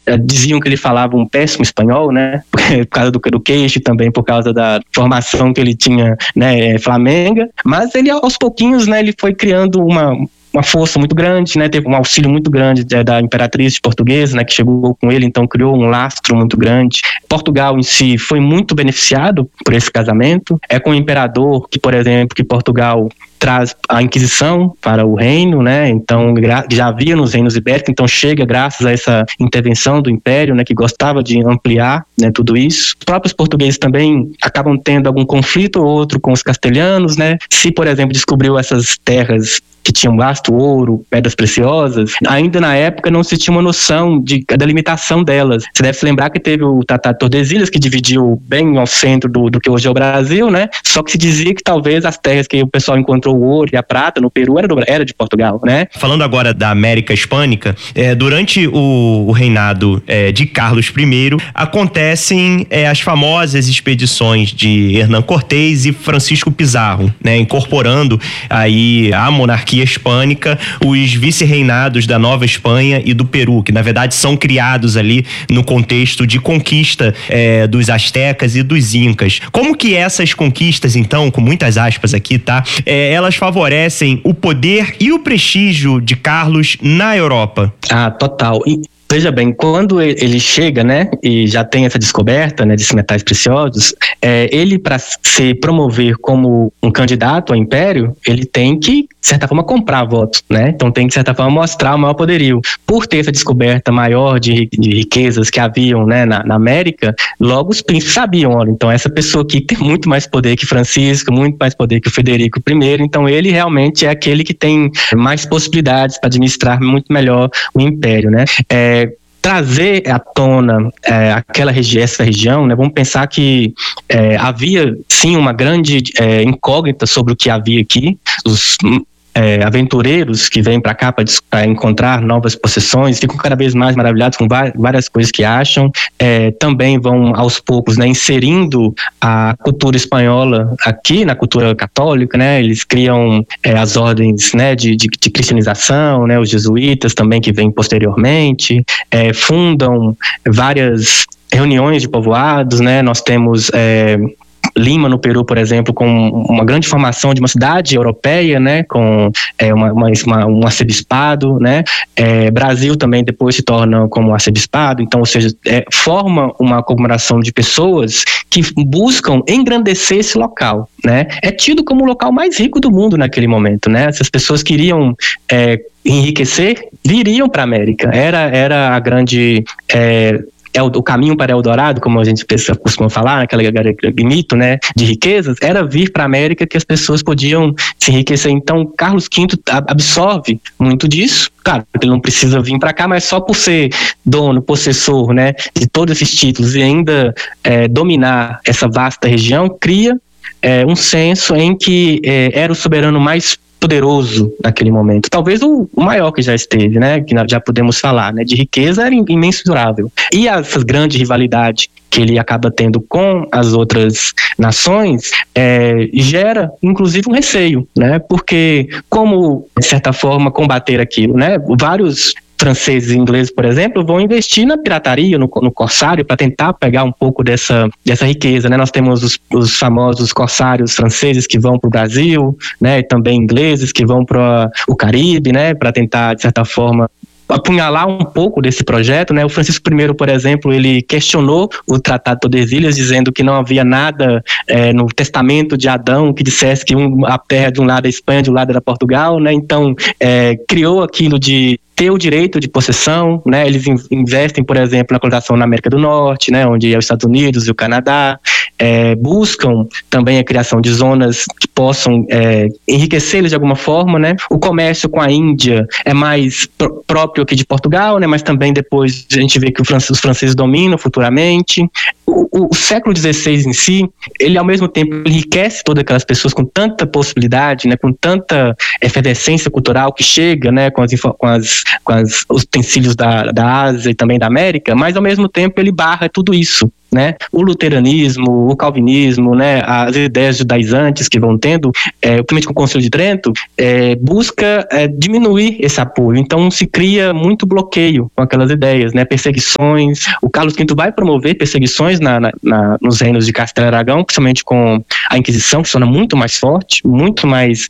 diziam que ele falava um péssimo espanhol, né, por causa do queixo, também por causa da formação que ele tinha, né, flamenga, mas ele aos pouquinhos, né, ele foi criando uma força muito grande, né? Teve um auxílio muito grande da imperatriz portuguesa, né? Que chegou com ele, então criou um lastro muito grande. Portugal em si foi muito beneficiado por esse casamento. É com o imperador que, por exemplo, que Portugal traz a Inquisição para o reino, né? Então já havia nos reinos ibéricos, então chega graças a essa intervenção do Império, né? Que gostava de ampliar, né? Tudo isso. Os próprios portugueses também acabam tendo algum conflito ou outro com os castelhanos, né? Se, por exemplo, descobriu essas terras que tinham gasto ouro, pedras preciosas, ainda na época não se tinha uma noção da limitação delas. Você deve se lembrar que teve o Tratado de Tordesilhas, que dividiu bem ao centro do que hoje é o Brasil, né? Só que se dizia que talvez as terras que o pessoal encontrou o ouro e a prata no Peru era de Portugal, né? Falando agora da América Hispânica, durante o reinado de Carlos I, acontecem as famosas expedições de Hernán Cortés e Francisco Pizarro, né? Incorporando aí a monarquia hispânica, os vice-reinados da Nova Espanha e do Peru, que na verdade são criados ali no contexto de conquista dos astecas e dos incas. Como que essas conquistas, então, com muitas aspas aqui, tá? Elas favorecem o poder e o prestígio de Carlos na Europa? Ah, total. Veja bem, quando ele chega, né, e já tem essa descoberta, né, desses metais preciosos, ele, para se promover como um candidato ao império, ele tem que, de certa forma, comprar votos, né? Então tem que, de certa forma, mostrar o maior poderio. Por ter essa descoberta maior de riquezas que haviam, né, na América, logo os príncipes sabiam, olha, então essa pessoa aqui tem muito mais poder que Francisco, muito mais poder que o Frederico I, então ele realmente é aquele que tem mais possibilidades para administrar muito melhor o império, né? Trazer à tona essa região, né? Vamos pensar que havia sim uma grande incógnita sobre o que havia aqui. Os aventureiros que vêm para cá para encontrar novas possessões ficam cada vez mais maravilhados com várias coisas que acham. Também vão aos poucos, né, inserindo a cultura espanhola aqui na cultura católica, né? Eles criam as ordens, né, de cristianização, né? Os jesuítas também, que vêm posteriormente, fundam várias reuniões de povoados, né? Nós temos Lima, no Peru, por exemplo, com uma grande formação de uma cidade europeia, né, com um arcebispado, né, Brasil também depois se torna como arcebispado, então, ou seja, forma uma conglomeração de pessoas que buscam engrandecer esse local, né, é tido como o local mais rico do mundo naquele momento, né, essas pessoas queriam enriquecer, viriam para a América, era a grande... o caminho para Eldorado, como a gente costuma falar, aquele mito, né, de riquezas, era vir para a América que as pessoas podiam se enriquecer. Então, Carlos V absorve muito disso. Claro, ele não precisa vir para cá, mas só por ser dono, possessor, né, de todos esses títulos e ainda dominar essa vasta região, cria um senso em que era o soberano mais poderoso naquele momento, talvez o maior que já esteve, né, que já podemos falar, né, de riqueza era imensurável. E essa grande rivalidade que ele acaba tendo com as outras nações gera, inclusive, um receio, né, porque como, de certa forma, combater aquilo, né, vários franceses e ingleses, por exemplo, vão investir na pirataria, no corsário, para tentar pegar um pouco dessa riqueza, né? Nós temos os famosos corsários franceses que vão para o Brasil, né? E também ingleses que vão para o Caribe, né? Para tentar, de certa forma, apunhalar um pouco desse projeto, né? O Francisco I, por exemplo, ele questionou o Tratado de Tordesilhas, dizendo que não havia nada no testamento de Adão que dissesse que a terra de um lado é Espanha, de um lado era Portugal, né? Então, criou aquilo de ter o direito de possessão, né? Eles investem, por exemplo, na colonização na América do Norte, né? Onde é os Estados Unidos e o Canadá, buscam também a criação de zonas que possam enriquecer eles de alguma forma, né? O comércio com a Índia é mais próprio aqui de Portugal, né? Mas também depois a gente vê que os franceses dominam futuramente. O século XVI em si, ele ao mesmo tempo enriquece todas aquelas pessoas com tanta possibilidade, né? Com tanta efervescência cultural que chega, né? Com os utensílios da Ásia e também da América, mas ao mesmo tempo ele barra tudo isso, né? O luteranismo, o calvinismo, né? As ideias judaizantes que vão tendo, principalmente com o Concílio de Trento, busca diminuir esse apoio. Então se cria muito bloqueio com aquelas ideias, né? Perseguições. O Carlos V vai promover perseguições nos reinos de Castela e Aragão, principalmente com a Inquisição, que se torna muito mais forte, muito mais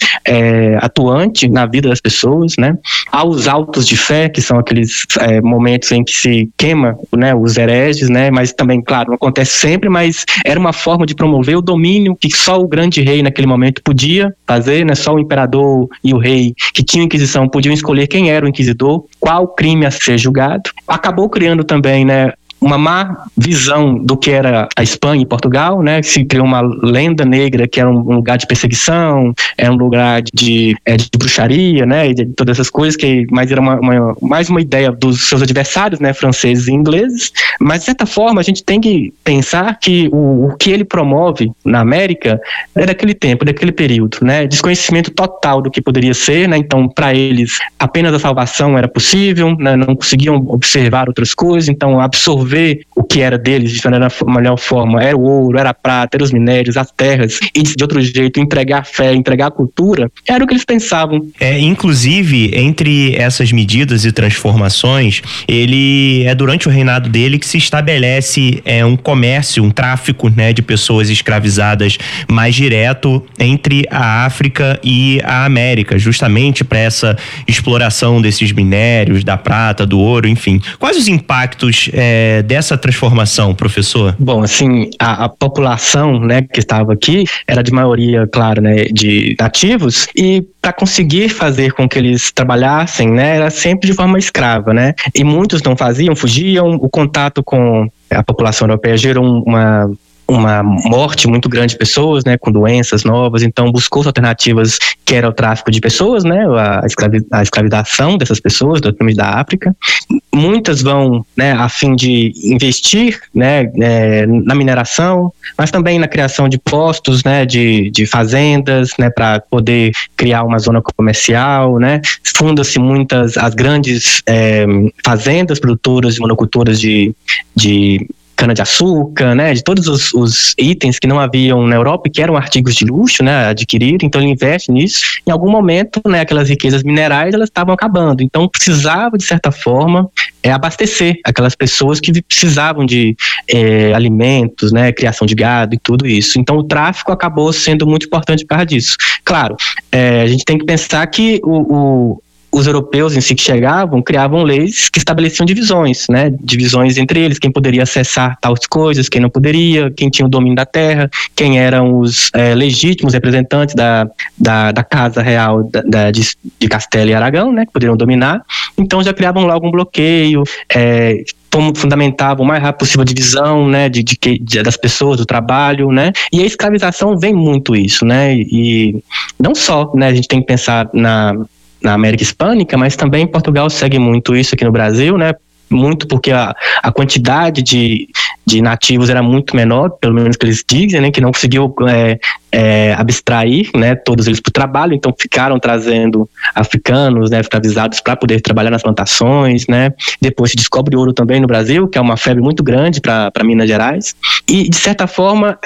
atuante na vida das pessoas, né? Há os autos de fé, que são aqueles momentos em que se queima, né, os hereges, né? Mas também, claro, não acontece sempre, mas era uma forma de promover o domínio que só o grande rei naquele momento podia fazer, né? Só o imperador e o rei que tinham Inquisição podiam escolher quem era o inquisidor, qual crime a ser julgado. Acabou criando também, né, uma má visão do que era a Espanha e Portugal, né? Se criou uma lenda negra que era um lugar de perseguição, era um lugar de bruxaria, né? E de todas essas coisas, mas era mais uma ideia dos seus adversários, né? Franceses e ingleses. Mas, de certa forma, a gente tem que pensar que o que ele promove na América é daquele tempo, daquele período, né? Desconhecimento total do que poderia ser, né? Então, para eles, apenas a salvação era possível, né? Não conseguiam observar outras coisas, então absorver o que era deles de melhor forma, era o ouro, era a prata, eram os minérios, as terras, e de outro jeito entregar a fé, entregar a cultura, era o que eles pensavam. Inclusive, entre essas medidas e transformações, ele é durante o reinado dele que se estabelece um comércio, um tráfico, né, de pessoas escravizadas mais direto entre a África e a América, justamente para essa exploração desses minérios, da prata, do ouro, enfim. Quais os impactos dessa transformação, professor? Bom, assim, a população, né, que estava aqui era de maioria, claro, né, de nativos, e para conseguir fazer com que eles trabalhassem, né, era sempre de forma escrava, né, e muitos não faziam, fugiam. O contato com a população europeia gerou uma morte muito grande de pessoas, né, com doenças novas. Então buscou alternativas, que era o tráfico de pessoas, né, a escravização dessas pessoas, principalmente da África. Muitas vão, né, a fim de investir, né, na mineração, mas também na criação de postos, né, de fazendas, né, para poder criar uma zona comercial, né. Funda-se as grandes fazendas produtoras de monoculturas de cana-de-açúcar, né, de todos os itens que não haviam na Europa e que eram artigos de luxo, né, adquirido. Então ele investe nisso. Em algum momento, né, aquelas riquezas minerais, elas estavam acabando. Então precisava, de certa forma, abastecer aquelas pessoas que precisavam de alimentos, né, criação de gado e tudo isso. Então o tráfico acabou sendo muito importante por causa disso. Claro, a gente tem que pensar que os europeus em si que chegavam, criavam leis que estabeleciam divisões, né? Divisões entre eles, quem poderia acessar tais coisas, quem não poderia, quem tinha o domínio da terra, quem eram os legítimos representantes da Casa Real de Castela e Aragão, né? Que poderiam dominar. Então já criavam logo um bloqueio, fundamentavam o mais rápido possível a divisão, né, das pessoas, do trabalho, né, e a escravização vem muito isso, né, e não só, né, a gente tem que pensar na América Hispânica, mas também Portugal segue muito isso aqui no Brasil, né? Muito porque a quantidade de nativos era muito menor, pelo menos que eles dizem, né? Que não conseguiu abstrair, né, todos eles para o trabalho, então ficaram trazendo africanos, né, escravizados para poder trabalhar nas plantações, né? Depois se descobre ouro também no Brasil, que é uma febre muito grande para Minas Gerais, e de certa forma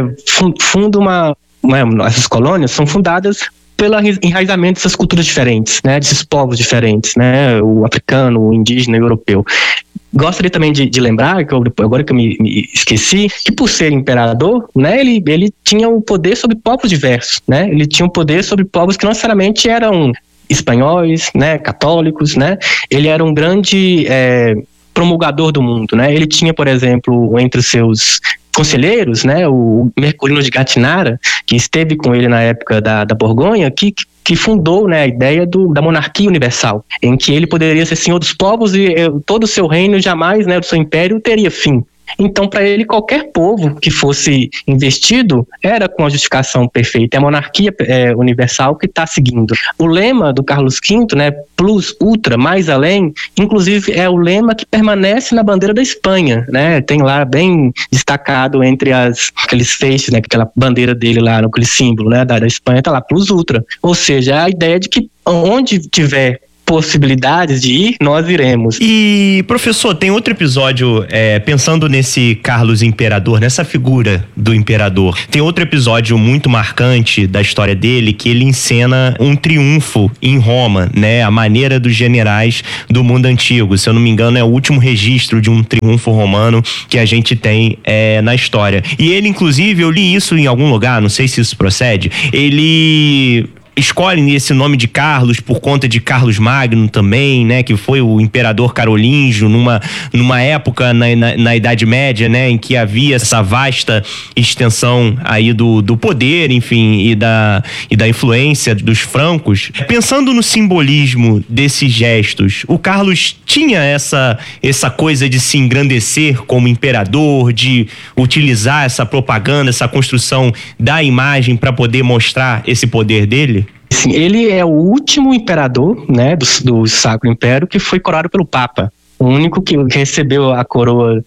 essas colônias são fundadas pelo enraizamento dessas culturas diferentes, né, desses povos diferentes, né, o africano, o indígena e o europeu. Gostaria também de lembrar, agora que eu me esqueci, que por ser imperador, né, ele tinha o poder sobre povos diversos, né, ele tinha o poder sobre povos que não necessariamente eram espanhóis, né, católicos, né, ele era um grande promulgador do mundo, né, ele tinha, por exemplo, entre os seus conselheiros, né, o Mercurino de Gattinara, que esteve com ele na época da Borgonha, que fundou, né, a ideia da monarquia universal, em que ele poderia ser senhor dos povos e todo o seu reino jamais, né, do seu império teria fim. Então, para ele, qualquer povo que fosse investido era com a justificação perfeita. É a monarquia universal que está seguindo. O lema do Carlos V, né, plus, ultra, mais além, inclusive é o lema que permanece na bandeira da Espanha, né? Tem lá bem destacado entre aqueles feixes, né, aquela bandeira dele lá, aquele símbolo, né, da Espanha, está lá, plus, ultra. Ou seja, a ideia de que onde tiver possibilidades de ir, nós iremos. E, professor, tem outro episódio, pensando nesse Carlos Imperador, nessa figura do imperador, tem outro episódio muito marcante da história dele, que ele encena um triunfo em Roma, né? A maneira dos generais do mundo antigo. Se eu não me engano, é o último registro de um triunfo romano que a gente tem na história. E ele, inclusive, eu li isso em algum lugar, não sei se isso procede, ele escolhem esse nome de Carlos por conta de Carlos Magno também, né? Que foi o imperador carolíngio numa época na Idade Média, né? Em que havia essa vasta extensão aí do poder, enfim, e da influência dos francos. Pensando no simbolismo desses gestos, o Carlos tinha essa coisa de se engrandecer como imperador, de utilizar essa propaganda, essa construção da imagem para poder mostrar esse poder dele? Sim, ele é o último imperador, né, do Sacro Império que foi coroado pelo Papa. O único que recebeu a coroa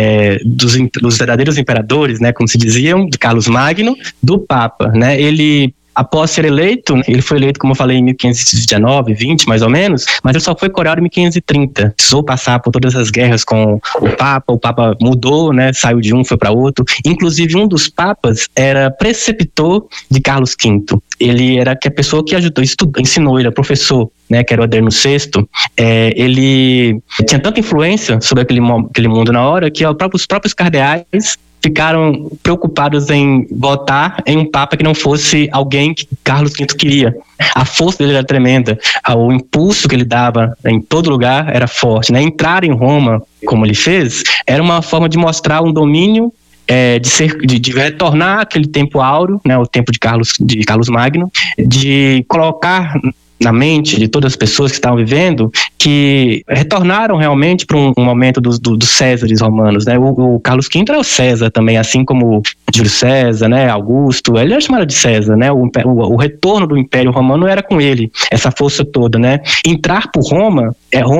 dos verdadeiros imperadores, né, como se diziam, de Carlos Magno, do Papa, né? Ele, após ser eleito, ele foi eleito, como eu falei, em 1519, 20 mais ou menos, mas ele só foi coroado em 1530. Precisou passar por todas as guerras com o Papa mudou, né, saiu de um, foi para outro. Inclusive, um dos papas era preceptor de Carlos V. Ele era a pessoa que ajudou, ensinou, ele era professor, né, que era o Adriano VI. Ele tinha tanta influência sobre aquele mundo na hora que os próprios cardeais ficaram preocupados em votar em um papa que não fosse alguém que Carlos V queria. A força dele era tremenda, o impulso que ele dava em todo lugar era forte, né? Entrar em Roma, como ele fez, era uma forma de mostrar um domínio, de retornar aquele tempo áureo, né? O tempo de Carlos Magno, de colocar na mente de todas as pessoas que estavam vivendo, que retornaram realmente para um momento dos Césares romanos, né? O Carlos V era o César também, assim como Júlio César, né? Augusto, ele era chamado de César, né? O retorno do Império Romano era com ele, essa força toda, né? Entrar por Roma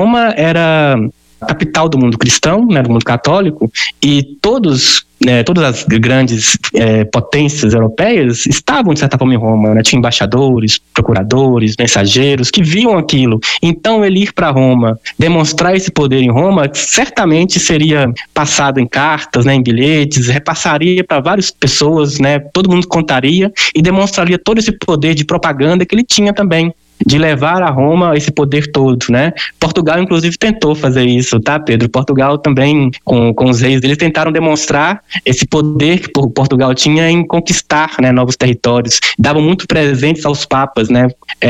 era a capital do mundo cristão, né? Do mundo católico, e todas as grandes potências europeias estavam, de certa forma, em Roma, né? Tinha embaixadores, procuradores, mensageiros que viam aquilo. Então, ele ir para Roma, demonstrar esse poder em Roma, certamente seria passado em cartas, né, em bilhetes, repassaria para várias pessoas, né? Todo mundo contaria e demonstraria todo esse poder de propaganda que ele tinha também, de levar a Roma esse poder todo, né? Portugal, inclusive, tentou fazer isso, tá, Pedro? Portugal também, com os reis deles, tentaram demonstrar esse poder que Portugal tinha em conquistar, né, novos territórios. Davam muito presentes aos papas, né?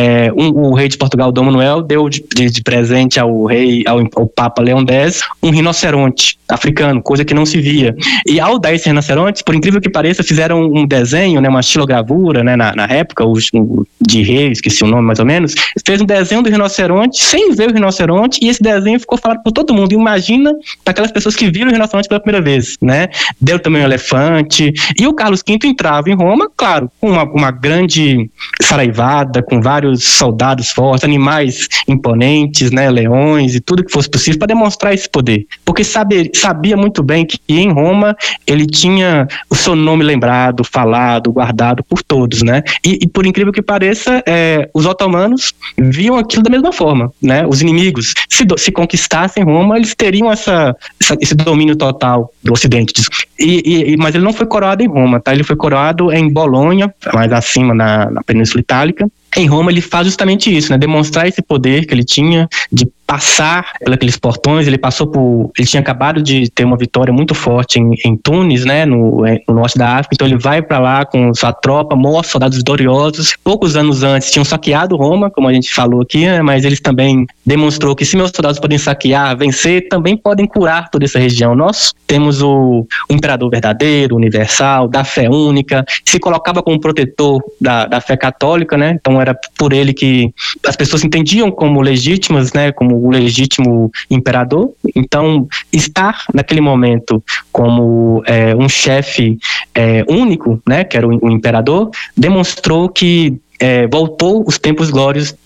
O rei de Portugal, Dom Manuel, deu de presente ao Papa Leão X um rinoceronte africano, coisa que não se via. E ao dar esse rinoceronte, por incrível que pareça, fizeram um desenho, né, uma estilogravura, né, na época, de reis, esqueci o nome mais ou menos, fez um desenho do rinoceronte sem ver o rinoceronte, e esse desenho ficou falado por todo mundo. Imagina aquelas pessoas que viram o rinoceronte pela primeira vez, né? Deu também um elefante, e o Carlos V entrava em Roma, claro, com uma grande saraivada, com vários soldados fortes, animais imponentes, né, leões e tudo que fosse possível para demonstrar esse poder, porque sabia muito bem que em Roma ele tinha o seu nome lembrado, falado, guardado por todos, né? E por incrível que pareça, os otomanos viam aquilo da mesma forma, né? Os inimigos, se conquistassem Roma, eles teriam esse domínio total do Ocidente. Mas ele não foi coroado em Roma, tá? Ele foi coroado em Bolonha, mais acima na Península Itálica. Em Roma ele faz justamente isso, né? Demonstrar esse poder que ele tinha de passar pelos portões. Ele tinha acabado de ter uma vitória muito forte em Tunis, né? No norte da África. Então ele vai para lá com sua tropa, mostra soldados vitoriosos. Poucos anos antes tinham saqueado Roma, como a gente falou aqui, né? Mas eles também demonstrou que se meus soldados podem saquear, vencer, também podem curar toda essa região. Nós temos o imperador verdadeiro, universal, da fé única, se colocava como protetor da fé católica, né? Então era por ele que as pessoas entendiam como legítimas, né? Como o legítimo imperador. Então, estar naquele momento como um chefe único, né? Que era o imperador, demonstrou que voltou os tempos glórios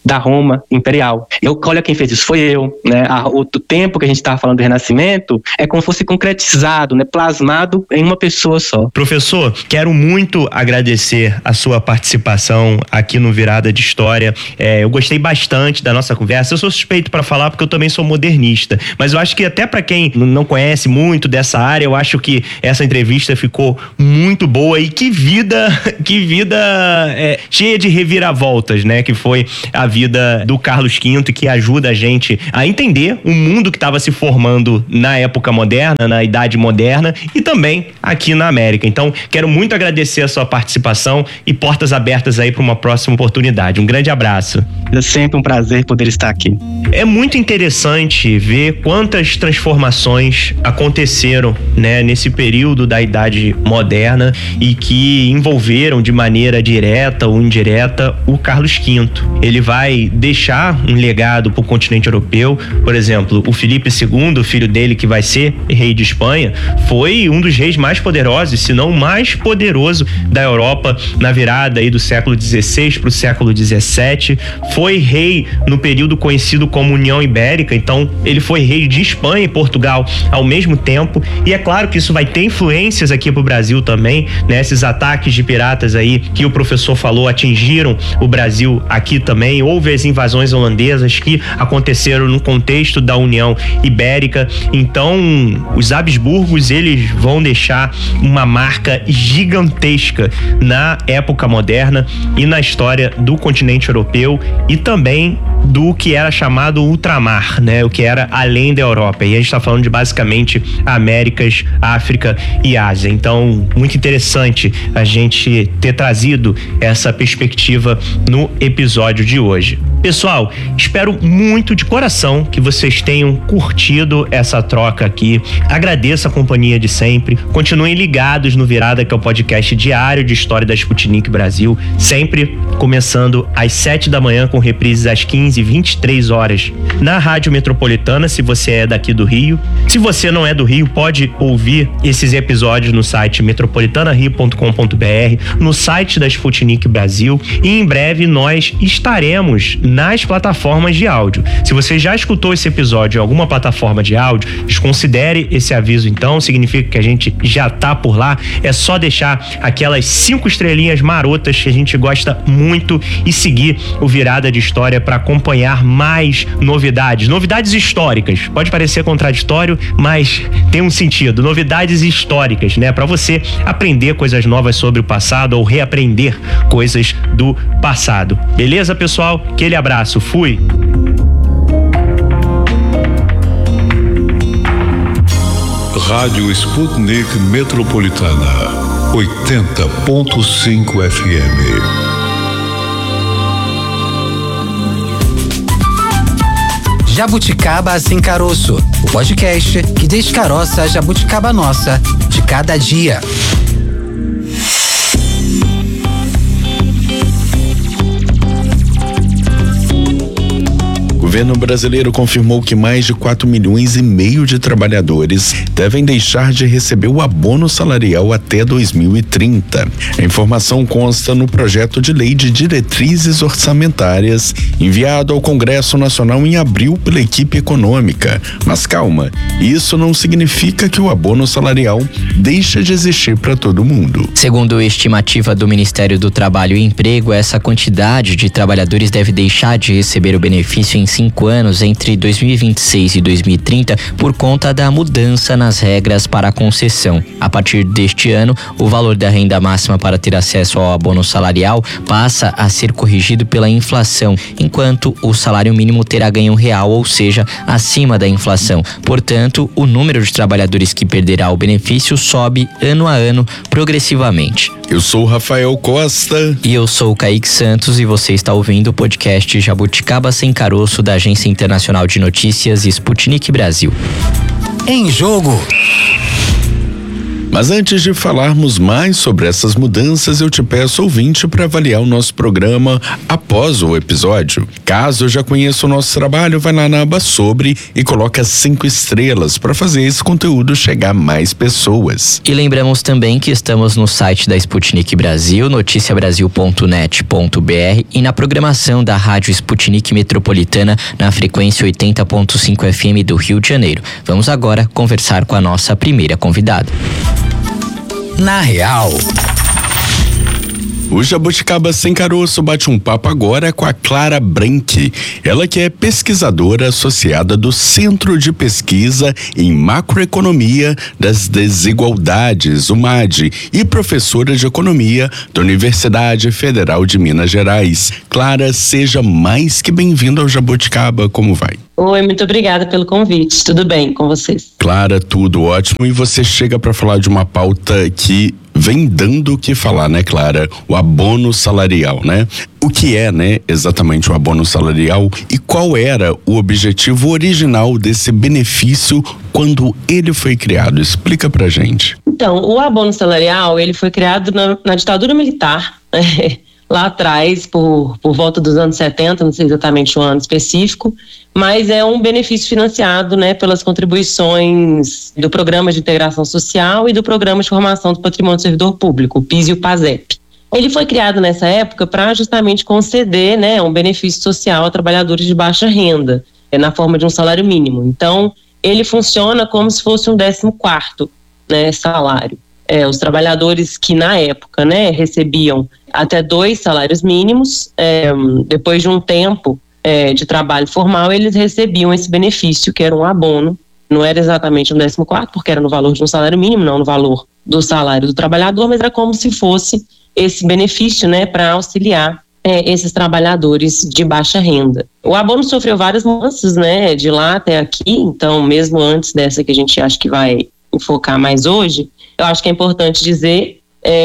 da Roma imperial. Olha quem fez isso, foi eu, né? O tempo que a gente estava falando do Renascimento é como se fosse concretizado, né? Plasmado em uma pessoa só. Professor, quero muito agradecer a sua participação aqui no Virada de História. Eu gostei bastante da nossa conversa. Eu sou suspeito para falar porque eu também sou modernista, mas eu acho que até para quem não conhece muito dessa área, eu acho que essa entrevista ficou muito boa. E que vida cheia de reviravoltas, né? Que foi a vida do Carlos V, que ajuda a gente a entender o mundo que estava se formando na época moderna, na Idade Moderna e também aqui na América. Então, quero muito agradecer a sua participação e portas abertas aí para uma próxima oportunidade. Um grande abraço. É sempre um prazer poder estar aqui. É muito interessante ver quantas transformações aconteceram, né, nesse período da Idade Moderna e que envolveram de maneira direta ou indireta o Carlos V. Ele vai deixar um legado para o continente europeu. Por exemplo, o Filipe II, o filho dele que vai ser rei de Espanha, foi um dos reis mais poderosos, se não o mais poderoso da Europa na virada aí do século XVI para o século XVII. Foi rei no período conhecido como União Ibérica, então ele foi rei de Espanha e Portugal ao mesmo tempo. E é claro que isso vai ter influências aqui pro Brasil também, né? Esses ataques de piratas aí que o professor falou atingiram o Brasil aqui também. Houve as invasões holandesas que aconteceram no contexto da União Ibérica. Então, os Habsburgos, eles vão deixar uma marca gigantesca na época moderna e na história do continente europeu e também do que era chamado ultramar, né? O que era além da Europa. E a gente está falando de basicamente Américas, África e Ásia. Então, muito interessante a gente ter trazido essa perspectiva no episódio de hoje. Pessoal, espero muito de coração que vocês tenham curtido essa troca aqui. Agradeço a companhia de sempre. Continuem ligados no Virada, que é o podcast diário de história da Sputnik Brasil, sempre começando às 7 da manhã com reprises às 15 e 23 horas na Rádio Metropolitana, se você é daqui do Rio. Se você não é do Rio, pode ouvir esses episódios no site metropolitanario.com.br, no site da Sputnik Brasil, e em breve nós estaremos nas plataformas de áudio. Se você já escutou esse episódio em alguma plataforma de áudio, desconsidere esse aviso então, significa que a gente já tá por lá. É só deixar aquelas 5 estrelinhas marotas que a gente gosta muito e seguir o Virada de História para acompanhar mais novidades históricas. Pode parecer contraditório, mas tem um sentido. Novidades históricas, né? Para você aprender coisas novas sobre o passado ou reaprender coisas do passado. Beleza, pessoal? Aquele abraço. Fui! Rádio Sputnik Metropolitana 80.5 FM. Jabuticaba Sem Caroço, o podcast que descaroça a jabuticaba nossa de cada dia. O governo brasileiro confirmou que mais de 4,5 milhões de trabalhadores devem deixar de receber o abono salarial até 2030. A informação consta no projeto de lei de diretrizes orçamentárias enviado ao Congresso Nacional em abril pela equipe econômica. Mas calma, isso não significa que o abono salarial deixa de existir para todo mundo. Segundo a estimativa do Ministério do Trabalho e Emprego, essa quantidade de trabalhadores deve deixar de receber o benefício em 5 anos entre 2026 e 2030 por conta da mudança nas regras para a concessão. A partir deste ano, o valor da renda máxima para ter acesso ao abono salarial passa a ser corrigido pela inflação, enquanto o salário mínimo terá ganho real, ou seja, acima da inflação. Portanto, o número de trabalhadores que perderá o benefício sobe ano a ano progressivamente. Eu sou o Rafael Costa. E eu sou o Kaique Santos e você está ouvindo o podcast Jabuticaba Sem Caroço da Agência Internacional de Notícias Sputnik Brasil. Em jogo. Mas antes de falarmos mais sobre essas mudanças, eu te peço, ouvinte, para avaliar o nosso programa após o episódio. Caso já conheça o nosso trabalho, vai lá na aba Sobre e coloca 5 estrelas para fazer esse conteúdo chegar a mais pessoas. E lembramos também que estamos no site da Sputnik Brasil, noticiabrasil.net.br, e na programação da Rádio Sputnik Metropolitana na frequência 80.5 FM do Rio de Janeiro. Vamos agora conversar com a nossa primeira convidada. Na Real. O Jabuticaba Sem Caroço bate um papo agora com a Clara Brenck. Ela que é pesquisadora associada do Centro de Pesquisa em Macroeconomia das Desigualdades, o MAD, e professora de Economia da Universidade Federal de Minas Gerais. Clara, seja mais que bem-vinda ao Jabuticaba. Como vai? Oi, muito obrigada pelo convite. Tudo bem com vocês? Clara, tudo ótimo. E você chega para falar de uma pauta que vem dando o que falar, né, Clara? O abono salarial, né? O que é, né, exatamente o abono salarial e qual era o objetivo original desse benefício quando ele foi criado? Explica pra gente. Então, o abono salarial, ele foi criado na ditadura militar, lá atrás, por volta dos anos 70, não sei exatamente o ano específico, mas é um benefício financiado, né, pelas contribuições do Programa de Integração Social e do Programa de Formação do Patrimônio do Servidor Público, o PIS e o PASEP. Ele foi criado nessa época para justamente conceder, né, um benefício social a trabalhadores de baixa renda, na forma de um salário mínimo. Então, ele funciona como se fosse um 14º, né, salário. Os trabalhadores que na época, né, recebiam até 2 salários mínimos, depois de um tempo de trabalho formal, eles recebiam esse benefício, que era um abono. Não era exatamente um 14º, porque era no valor de um salário mínimo, não no valor do salário do trabalhador, mas era como se fosse esse benefício, né, para auxiliar esses trabalhadores de baixa renda. O abono sofreu várias mudanças, né, de lá até aqui. Então, mesmo antes dessa que a gente acha que vai focar mais hoje, eu acho que é importante dizer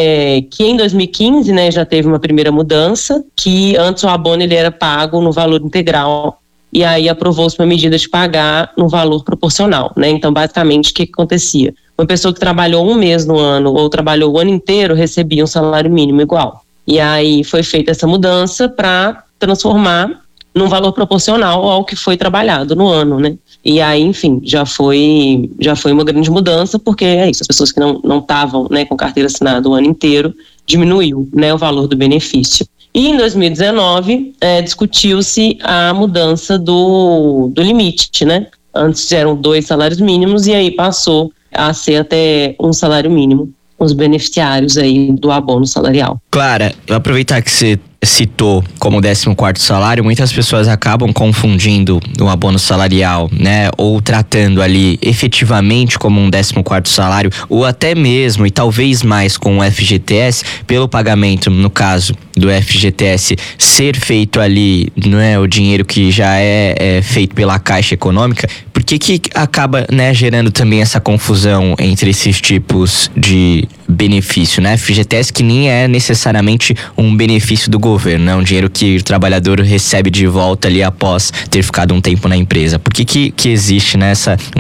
que em 2015, né, já teve uma primeira mudança, que antes o abono ele era pago no valor integral, e aí aprovou-se uma medida de pagar no valor proporcional, né? Então, basicamente, o que acontecia? Uma pessoa que trabalhou um mês no ano ou trabalhou o ano inteiro recebia um salário mínimo igual. E aí foi feita essa mudança para transformar num valor proporcional ao que foi trabalhado no ano, né? E aí, enfim, já foi uma grande mudança, porque é isso, as pessoas que não estavam, né, com carteira assinada o ano inteiro, diminuiu, né, o valor do benefício. E em 2019, discutiu-se a mudança do limite, né? Antes eram 2 salários mínimos e aí passou a ser até um salário mínimo, os beneficiários aí do abono salarial. Clara, eu aproveitar que você citou como 14º salário, muitas pessoas acabam confundindo o abono salarial, né, ou tratando ali efetivamente como um 14º salário, ou até mesmo, e talvez mais com o FGTS, pelo pagamento, no caso do FGTS, ser feito ali, não é, o dinheiro que já é feito pela Caixa Econômica. Por que acaba, né, gerando também essa confusão entre esses tipos de benefício, né? FGTS que nem é necessariamente um benefício do governo, né? Um dinheiro que o trabalhador recebe de volta ali após ter ficado um tempo na empresa. Por que existe, né,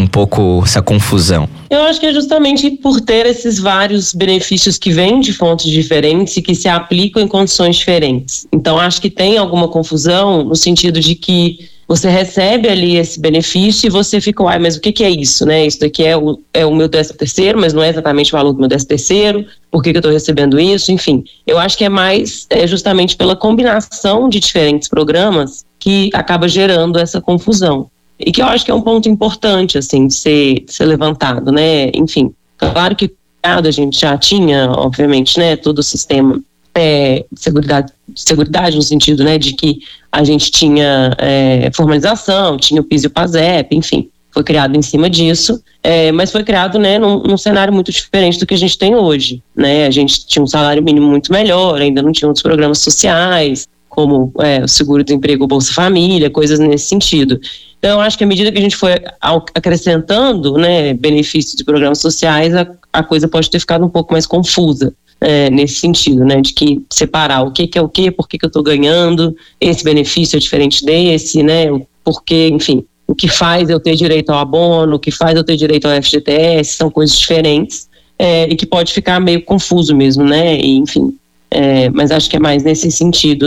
essa confusão? Eu acho que é justamente por ter esses vários benefícios que vêm de fontes diferentes e que se aplicam em condições diferentes. Então, acho que tem alguma confusão no sentido de que você recebe ali esse benefício e você fica, mas o que é isso, né? Isso daqui é o meu 13º, mas não é exatamente o valor do meu 13º, por que eu estou recebendo isso? Enfim, eu acho que é mais justamente pela combinação de diferentes programas que acaba gerando essa confusão. E que eu acho que é um ponto importante, assim, de ser levantado, né? Enfim, claro que a gente já tinha, obviamente, né, todo o sistema de seguridade no sentido, né, de que a gente tinha formalização, tinha o PIS e o PASEP, enfim, foi criado em cima disso, mas foi criado, né, num cenário muito diferente do que a gente tem hoje, né? A gente tinha um salário mínimo muito melhor, ainda não tinha outros programas sociais, como o seguro-desemprego, Bolsa Família, coisas nesse sentido. Então, eu acho que à medida que a gente foi acrescentando, né, benefícios de programas sociais, a coisa pode ter ficado um pouco mais confusa. Nesse sentido, né, de que separar o que é o que, por que eu estou ganhando, esse benefício é diferente desse, né, porque, enfim, o que faz eu ter direito ao abono, o que faz eu ter direito ao FGTS, são coisas diferentes, e que pode ficar meio confuso mesmo, né? E, enfim, mas acho que é mais nesse sentido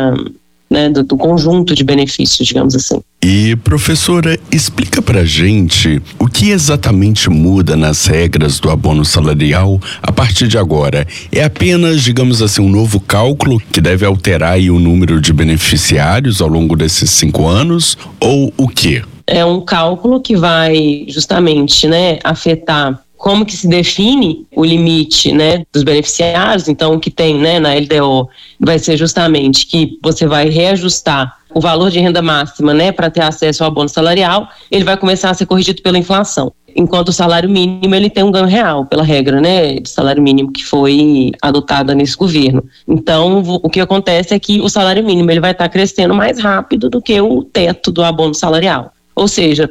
do conjunto de benefícios, digamos assim. E, professora, explica pra gente o que exatamente muda nas regras do abono salarial a partir de agora. É apenas, digamos assim, um novo cálculo que deve alterar aí o número de beneficiários ao longo desses 5 anos, ou o quê? É um cálculo que vai justamente, afetar como que se define o limite, dos beneficiários. Então, o que tem, na LDO vai ser justamente que você vai reajustar o valor de renda máxima, para ter acesso ao abono salarial. Ele vai começar a ser corrigido pela inflação. Enquanto o salário mínimo, ele tem um ganho real, pela regra, do salário mínimo que foi adotada nesse governo. Então, o que acontece é que o salário mínimo, ele vai estar crescendo mais rápido do que o teto do abono salarial. Ou seja,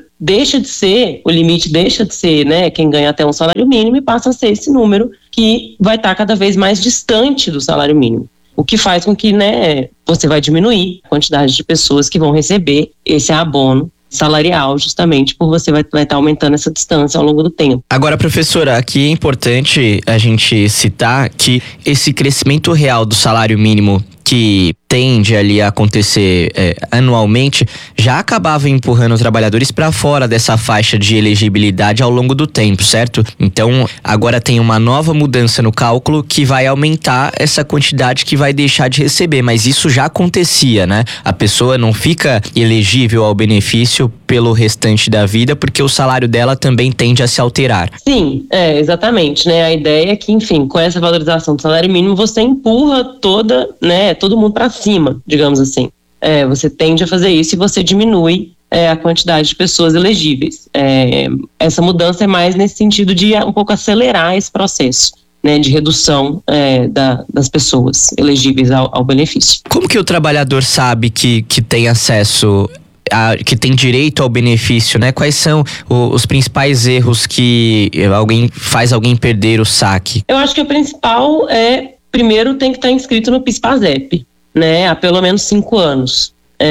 o limite deixa de ser, quem ganha até um salário mínimo, e passa a ser esse número que vai estar cada vez mais distante do salário mínimo. O que faz com que, você vai diminuir a quantidade de pessoas que vão receber esse abono salarial, justamente por você vai estar aumentando essa distância ao longo do tempo. Agora, professora, aqui é importante a gente citar que esse crescimento real do salário mínimo, que tende ali a acontecer anualmente, já acabava empurrando trabalhadores para fora dessa faixa de elegibilidade ao longo do tempo, certo? Então, agora tem uma nova mudança no cálculo que vai aumentar essa quantidade que vai deixar de receber, mas isso já acontecia, né? A pessoa não fica elegível ao benefício pelo restante da vida, porque o salário dela também tende a se alterar. Sim, exatamente, A ideia é que, enfim, com essa valorização do salário mínimo, você empurra todo mundo para cima, digamos assim. Você tende a fazer isso e você diminui a quantidade de pessoas elegíveis. Essa mudança é mais nesse sentido de um pouco acelerar esse processo, de redução das pessoas elegíveis ao benefício. Como que o trabalhador sabe que tem acesso, que tem direito ao benefício, Quais são os principais erros que faz alguém perder o saque? Eu acho que o principal primeiro tem que estar inscrito no PIS/PASEP, há pelo menos 5 anos.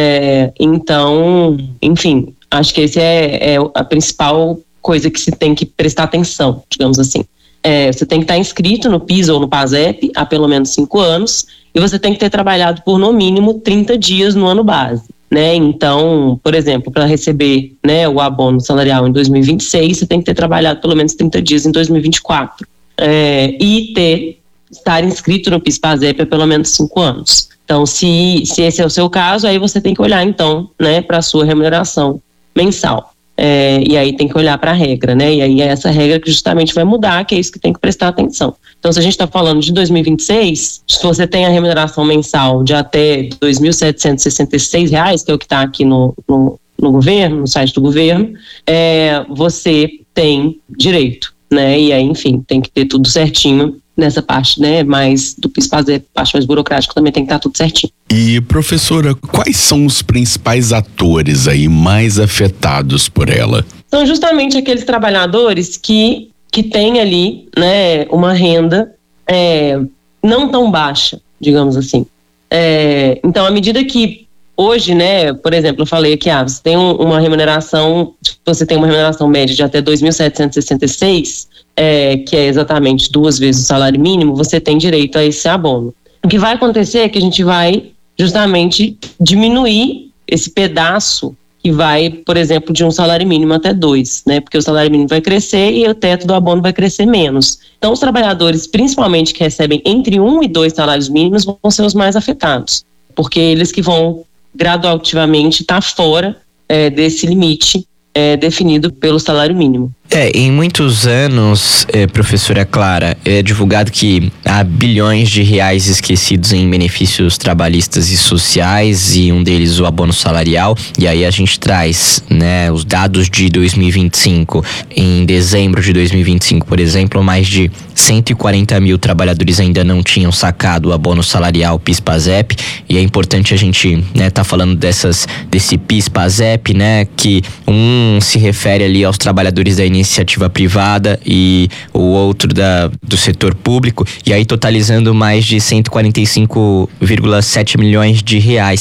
Então, enfim, acho que esse é a principal coisa que se tem que prestar atenção, digamos assim. Você tem que estar inscrito no PIS ou no PASEP há pelo menos 5 anos, e você tem que ter trabalhado por no mínimo 30 dias no ano base. Então, por exemplo, para receber o abono salarial em 2026, você tem que ter trabalhado pelo menos 30 dias em 2024. E estar inscrito no PIS/PASEP há pelo menos 5 anos. Então, se esse é o seu caso, aí você tem que olhar, então, para a sua remuneração mensal. E aí tem que olhar para a regra, E aí é essa regra que justamente vai mudar, que é isso que tem que prestar atenção. Então, se a gente está falando de 2026, se você tem a remuneração mensal de até R$ 2.766, que é o que está aqui no governo, no site do governo, você tem direito, E aí, enfim, tem que ter tudo certinho nessa parte, mais do PIS/PASEP, parte mais burocrática, também tem que estar tudo certinho. E, professora, quais são os principais atores aí mais afetados por ela? São justamente aqueles trabalhadores que têm ali, uma renda não tão baixa, digamos assim. Então, à medida que hoje, por exemplo, eu falei que você tem uma remuneração, você tem uma remuneração média de até R$ 2.766, que é exatamente 2 vezes o salário mínimo, você tem direito a esse abono. O que vai acontecer é que a gente vai justamente diminuir esse pedaço que vai, por exemplo, de um salário mínimo até 2, porque o salário mínimo vai crescer e o teto do abono vai crescer menos. Então, os trabalhadores, principalmente que recebem entre 1 e 2 salários mínimos, vão ser os mais afetados, porque eles que vão graduativamente estar fora desse limite definido pelo salário mínimo. Em muitos anos, professora Clara, é divulgado que há bilhões de reais esquecidos em benefícios trabalhistas e sociais, e um deles o abono salarial. E aí a gente traz, os dados de 2025. Em dezembro de 2025, por exemplo, mais de 140 mil trabalhadores ainda não tinham sacado o abono salarial PIS/PASEP. E é importante a gente tá falando desse PIS/PASEP, que se refere ali aos trabalhadores da iniciativa privada e o outro do setor público, e aí totalizando mais de 145,7 milhões de reais.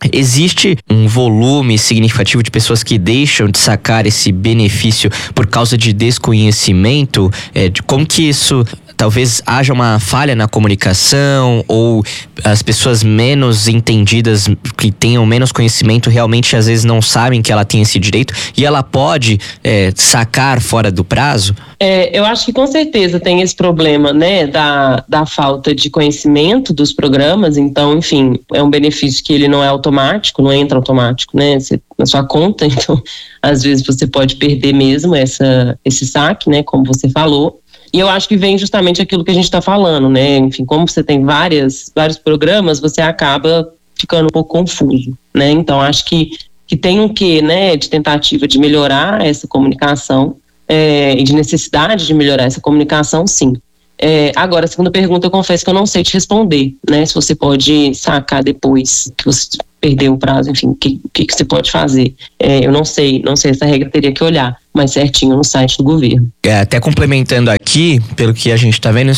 existe um volume significativo de pessoas que deixam de sacar esse benefício por causa de desconhecimento? De como que isso... Talvez haja uma falha na comunicação, ou as pessoas menos entendidas, que tenham menos conhecimento, realmente às vezes não sabem que ela tem esse direito e ela pode sacar fora do prazo? Eu acho que com certeza tem esse problema, né, da falta de conhecimento dos programas. Então, enfim, é um benefício que ele não é automático, não entra automático, né, na sua conta. Então, às vezes você pode perder mesmo esse saque, né, como você falou. E eu acho que vem justamente aquilo que a gente está falando, né? Enfim, como você tem vários programas, você acaba ficando um pouco confuso, né? Então, acho que tem um quê, né, de tentativa de melhorar essa comunicação e de necessidade de melhorar essa comunicação, sim. Agora, a segunda pergunta, eu confesso que eu não sei te responder, né? Se você pode sacar depois que você perdeu o prazo, enfim, o que você pode fazer. Eu não sei, essa regra teria que olhar mais certinho no site do governo. Até complementando aqui, pelo que a gente está vendo,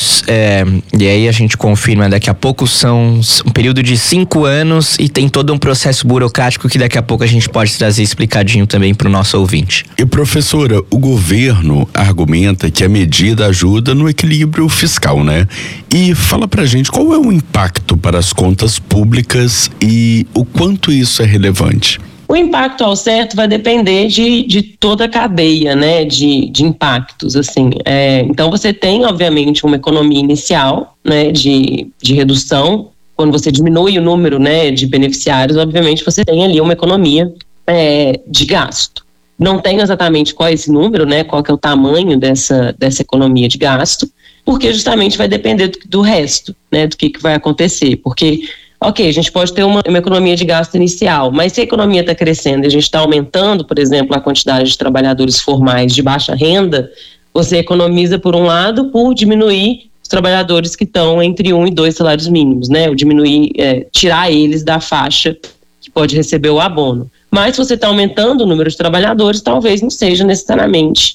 e aí a gente confirma daqui a pouco, são um período de 5 anos e tem todo um processo burocrático que daqui a pouco a gente pode trazer explicadinho também para o nosso ouvinte. E professora, o governo argumenta que a medida ajuda no equilíbrio fiscal, né? E fala pra gente qual é o impacto para as contas públicas e o quanto isso é relevante. O impacto ao certo vai depender de toda a cadeia, né, de impactos, assim. Então você tem, obviamente, uma economia inicial, né, de redução. Quando você diminui o número, né, de beneficiários, obviamente você tem ali uma economia de gasto. Não tem exatamente qual é esse número, né, qual que é o tamanho dessa economia de gasto, porque justamente vai depender do resto, né, do que vai acontecer, porque... Ok, a gente pode ter uma economia de gasto inicial, mas se a economia está crescendo e a gente está aumentando, por exemplo, a quantidade de trabalhadores formais de baixa renda, você economiza, por um lado, por diminuir os trabalhadores que estão entre 1 e 2 salários mínimos, né? Ou diminuir, tirar eles da faixa que pode receber o abono. Mas se você está aumentando o número de trabalhadores, talvez não seja necessariamente,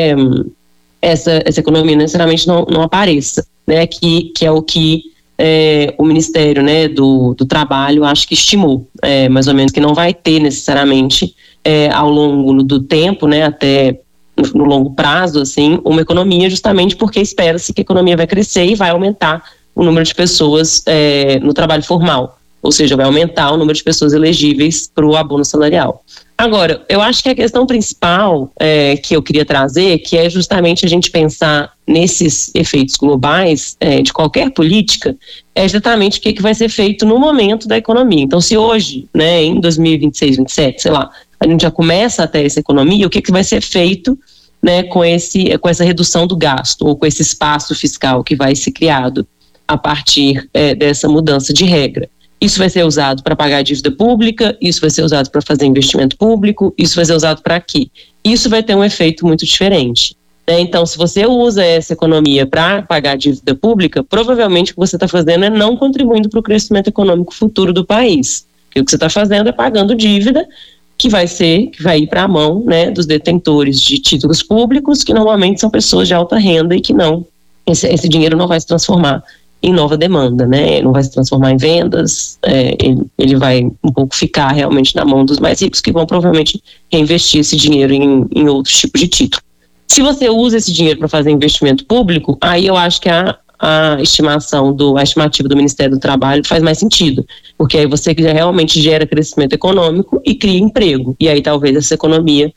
essa economia necessariamente não apareça, né? Que é o que... o Ministério, né, do Trabalho, acho que estimou, mais ou menos, que não vai ter necessariamente ao longo do tempo, né, até no longo prazo, assim, uma economia, justamente porque espera-se que a economia vai crescer e vai aumentar o número de pessoas no trabalho formal, ou seja, vai aumentar o número de pessoas elegíveis para o abono salarial. Agora, eu acho que a questão principal que eu queria trazer, que é justamente a gente pensar nesses efeitos globais de qualquer política, é exatamente o que vai ser feito no momento da economia. Então, se hoje, né, em 2026, 2027, sei lá, a gente já começa a ter essa economia, o que vai ser feito, né, com essa redução do gasto, ou com esse espaço fiscal que vai ser criado a partir dessa mudança de regra? Isso vai ser usado para pagar a dívida pública, isso vai ser usado para fazer investimento público, isso vai ser usado para quê? Isso vai ter um efeito muito diferente, né? Então, se você usa essa economia para pagar a dívida pública, provavelmente o que você está fazendo é não contribuindo para o crescimento econômico futuro do país. Porque o que você está fazendo é pagando dívida que vai ir para a mão, né, dos detentores de títulos públicos, que normalmente são pessoas de alta renda e que esse dinheiro não vai se transformar em nova demanda, né? Não vai se transformar em vendas, ele vai um pouco ficar realmente na mão dos mais ricos, que vão provavelmente reinvestir esse dinheiro em outros tipos de título. Se você usa esse dinheiro para fazer investimento público, aí eu acho que a estimativa do Ministério do Trabalho faz mais sentido, porque aí você já realmente gera crescimento econômico e cria emprego, e aí talvez essa economia,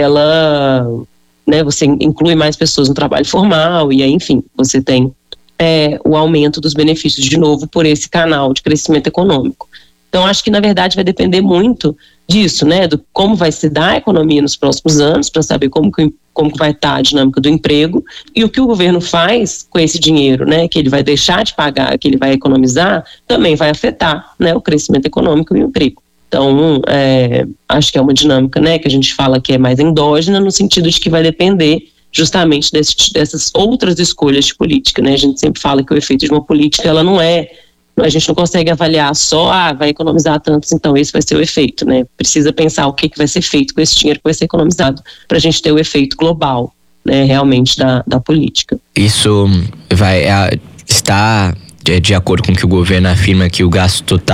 né, você inclui mais pessoas no trabalho formal, e aí, enfim, você tem o aumento dos benefícios de novo por esse canal de crescimento econômico. Então, acho que na verdade vai depender muito disso, né, do como vai se dar a economia nos próximos anos, para saber como que vai estar a dinâmica do emprego, e o que o governo faz com esse dinheiro, né, que ele vai deixar de pagar, que ele vai economizar, também vai afetar, né, o crescimento econômico e o emprego. Então, acho que é uma dinâmica, né, que a gente fala que é mais endógena, no sentido de que vai depender justamente dessas outras escolhas de política, né? A gente sempre fala que o efeito de uma política, ela não a gente não consegue avaliar só, vai economizar tantos, então esse vai ser o efeito, né? Precisa pensar o que vai ser feito com esse dinheiro que vai ser economizado, para a gente ter o efeito global, né, realmente da política. Isso está de acordo com o que o governo afirma, que o gasto total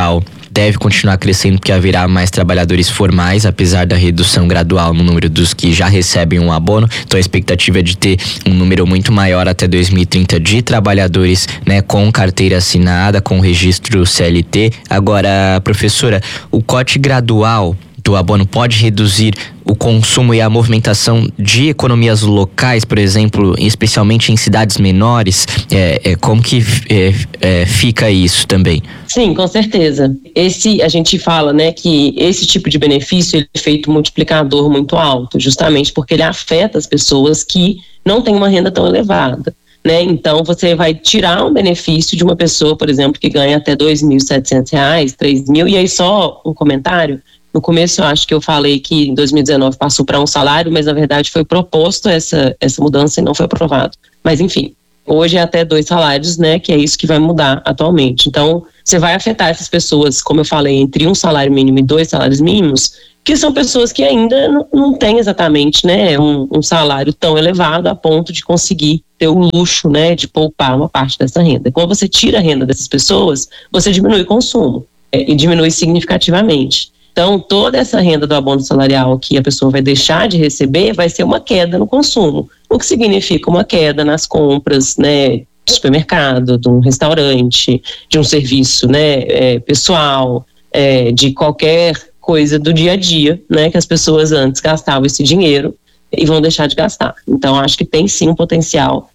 deve continuar crescendo porque haverá mais trabalhadores formais, apesar da redução gradual no número dos que já recebem um abono. Então a expectativa é de ter um número muito maior até 2030 de trabalhadores, né, com carteira assinada, com registro CLT. Agora, professora, o corte gradual do abono pode reduzir o consumo e a movimentação de economias locais, por exemplo, especialmente em cidades menores? Como que fica isso também? Sim, com certeza. A gente fala, né, que esse tipo de benefício ele é feito multiplicador muito alto, justamente porque ele afeta as pessoas que não têm uma renda tão elevada, né? Então você vai tirar um benefício de uma pessoa, por exemplo, que ganha até R$2.700, R$3.000, e aí só um comentário. No começo eu acho que eu falei que em 2019 passou para um salário, mas na verdade foi proposto essa mudança e não foi aprovado. Mas enfim, hoje é até 2 salários, né, que é isso que vai mudar atualmente. Então você vai afetar essas pessoas, como eu falei, entre um salário mínimo e 2 salários mínimos, que são pessoas que ainda não têm exatamente, né, um salário tão elevado a ponto de conseguir ter o luxo, né, de poupar uma parte dessa renda. Quando você tira a renda dessas pessoas, você diminui o consumo e diminui significativamente. Então, toda essa renda do abono salarial que a pessoa vai deixar de receber vai ser uma queda no consumo, o que significa uma queda nas compras, né, de supermercado, de um restaurante, de um serviço, né, pessoal, de qualquer coisa do dia a dia, né, que as pessoas antes gastavam esse dinheiro e vão deixar de gastar. Então, acho que tem sim um potencial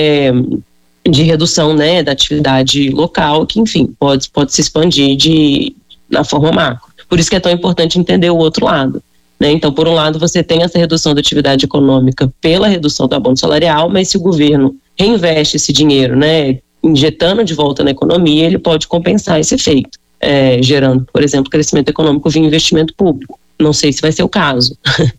de redução, né, da atividade local, que, enfim, pode se expandir na forma macro. Por isso que é tão importante entender o outro lado, né? Então, por um lado, você tem essa redução da atividade econômica pela redução do abono salarial, mas se o governo reinveste esse dinheiro, né, injetando de volta na economia, ele pode compensar esse efeito, gerando, por exemplo, crescimento econômico via investimento público. Não sei se vai ser o caso,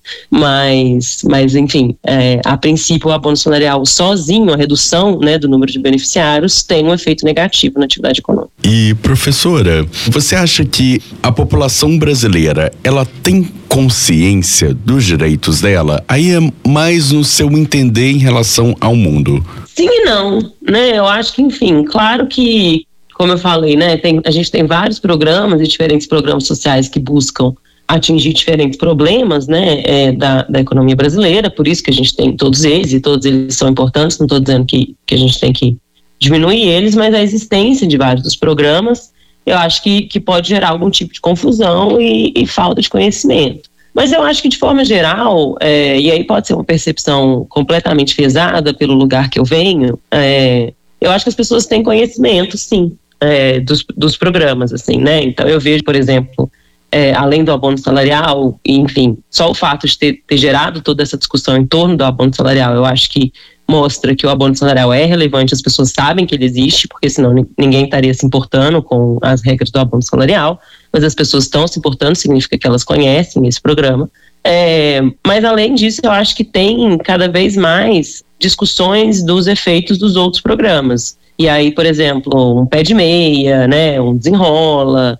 mas enfim, a princípio o abono salarial sozinho, a redução, né, do número de beneficiários tem um efeito negativo na atividade econômica. E professora, você acha que a população brasileira, ela tem consciência dos direitos dela? Aí é mais no seu entender em relação ao mundo. Sim e não, né? Eu acho que, enfim, claro que, como eu falei, né, a gente tem vários programas e diferentes programas sociais que buscam atingir diferentes problemas, né, da economia brasileira, por isso que a gente tem todos eles, e todos eles são importantes, não estou dizendo que a gente tem que diminuir eles, mas a existência de vários dos programas, eu acho que pode gerar algum tipo de confusão e falta de conhecimento. Mas eu acho que de forma geral, e aí pode ser uma percepção completamente pesada pelo lugar que eu venho, eu acho que as pessoas têm conhecimento, sim, dos programas, assim, né, então eu vejo, por exemplo, além do abono salarial, enfim, só o fato de ter gerado toda essa discussão em torno do abono salarial, eu acho que mostra que o abono salarial é relevante, as pessoas sabem que ele existe, porque senão ninguém estaria se importando com as regras do abono salarial, mas as pessoas estão se importando, significa que elas conhecem esse programa. Mas além disso, eu acho que tem cada vez mais discussões dos efeitos dos outros programas. E aí, por exemplo, um pé de meia, né, um desenrola,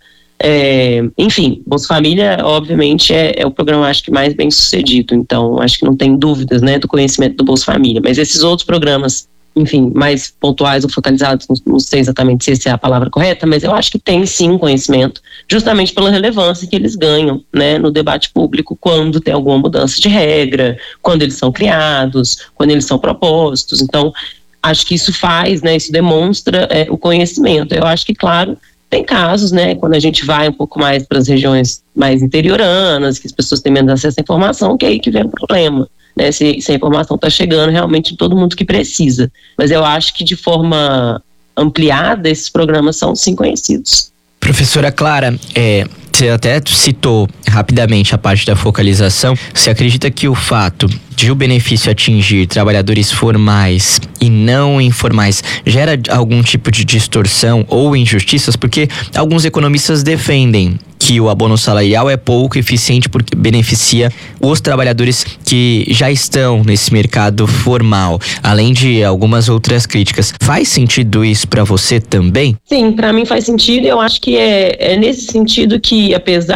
enfim, Bolsa Família, obviamente, é o programa, acho que, mais bem sucedido, então acho que não tem dúvidas, né, do conhecimento do Bolsa Família, mas esses outros programas, enfim, mais pontuais ou focalizados, não sei exatamente se essa é a palavra correta, mas eu acho que tem sim conhecimento, justamente pela relevância que eles ganham, né, no debate público, quando tem alguma mudança de regra, quando eles são criados, quando eles são propostos. Então acho que isso faz, né, isso demonstra o conhecimento. Eu acho que, claro, tem casos, né, quando a gente vai um pouco mais para as regiões mais interioranas, que as pessoas têm menos acesso à informação, que é aí que vem o problema, né, se a informação está chegando realmente em todo mundo que precisa. Mas eu acho que de forma ampliada, esses programas são sim conhecidos. Professora Clara, você até citou rapidamente a parte da focalização. Você acredita que o fato de o benefício atingir trabalhadores formais e não informais gera algum tipo de distorção ou injustiças? Porque alguns economistas defendem que o abono salarial é pouco eficiente porque beneficia os trabalhadores que já estão nesse mercado formal, além de algumas outras críticas. Faz sentido isso para você também? Sim, para mim faz sentido. Eu acho que é nesse sentido que, apesar